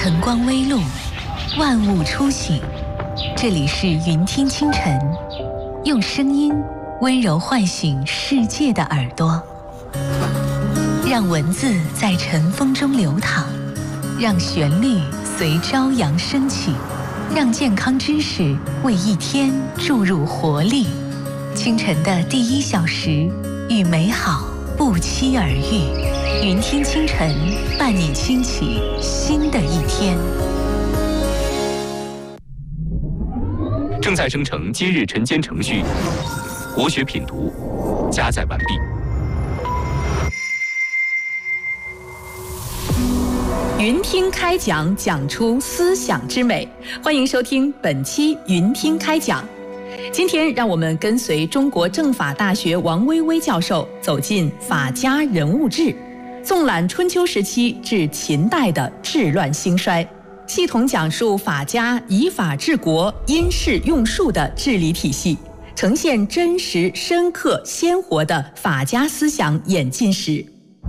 晨光微露，万物初醒。这里是云听清晨，用声音温柔唤醒世界的耳朵，让文字在晨风中流淌，让旋律随朝阳升起，让健康知识为一天注入活力。清晨的第1小时，与美好不期而遇。云听清晨，伴你轻启新的一天。 正在生成今日晨间程序，国学品读加载完毕。 云听开讲，讲出思想之美。欢迎收听本期云听开讲。今天让我们跟随中国政法大学王薇薇教授走进法家人物志，纵览春秋时期至秦代的治乱兴衰，系统讲述法家以法治国、因势用术的治理体系，呈现真实、深刻、鲜活的法家思想演进史。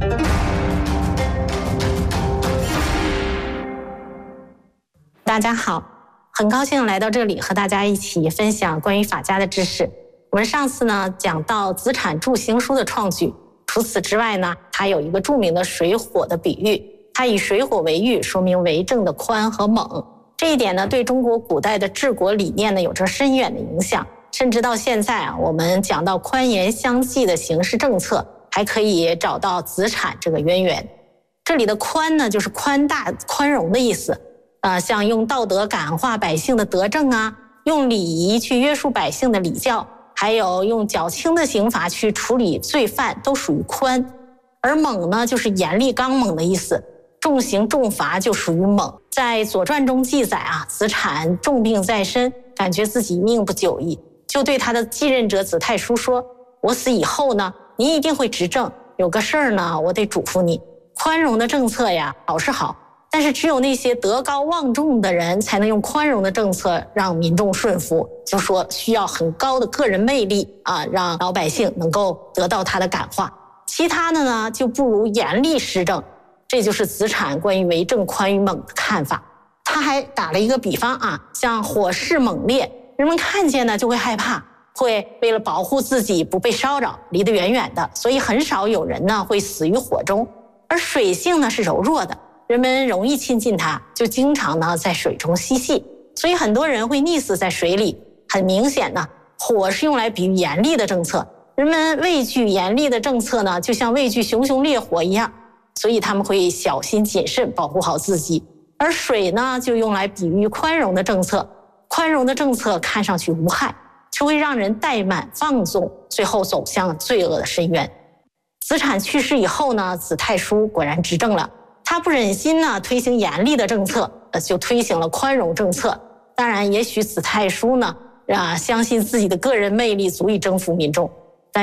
大家好，很高兴来到这里和大家一起分享关于法家的知识。我们上次呢讲到子产著行书的创举，除此之外呢，它有一个著名的水火的比喻，它以水火为喻，说明为政的宽和猛。这一点呢，对中国古代的治国理念呢有着深远的影响，甚至到现在啊，我们讲到宽严相济的刑事政策，还可以找到子产这个渊源。这里的宽呢，就是宽大、宽容的意思。像用道德感化百姓的德政啊，用礼仪去约束百姓的礼教，还有用较轻的刑罚去处理罪犯，都属于宽。而猛呢，就是严厉刚猛的意思，重刑重罚就属于猛。在《左传》中记载啊，子产重病在身，感觉自己命不久矣，就对他的继任者子太叔说：“我死以后呢，你一定会执政，有个事儿呢，我得嘱咐你。宽容的政策呀，好是好。但是只有那些德高望重的人才能用宽容的政策让民众顺服，就说需要很高的个人魅力啊，让老百姓能够得到他的感化。其他的呢，就不如严厉施政。”这就是子产关于为政宽与猛的看法。他还打了一个比方啊，像火势猛烈，人们看见呢就会害怕，会为了保护自己不被烧着，离得远远的，所以很少有人呢会死于火中。而水性呢是柔弱的，人们容易亲近它，就经常呢在水中嬉戏，所以很多人会溺死在水里。很明显呢，火是用来比喻严厉的政策，人们畏惧严厉的政策呢，就像畏惧熊熊烈火一样，所以他们会小心谨慎，保护好自己。而水呢，就用来比喻宽容的政策，宽容的政策看上去无害，却会让人怠慢放纵，最后走向罪恶的深渊。子产去世以后呢，子太叔果然执政了。他不忍心呢推行严厉的政策，就推行了宽容政策。当然，也许子太叔呢相信自己的个人魅力足以征服民众，